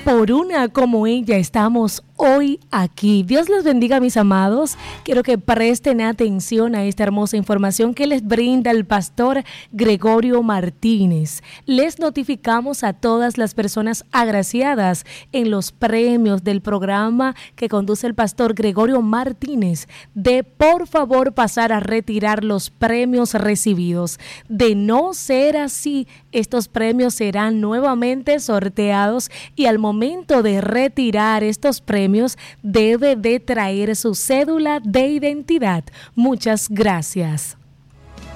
por una como ella estamos hoy aquí. Dios les bendiga, mis amados. Quiero que presten atención a esta hermosa información que les brinda el pastor Gregorio Martínez. Les notificamos a todas las personas agraciadas en los premios del programa que conduce el pastor Gregorio Martínez de por favor pasar a retirar los premios recibidos. De no ser así, estos premios serán nuevamente sorteados y al momento de retirar estos premios debe de traer su cédula de identidad. Muchas gracias.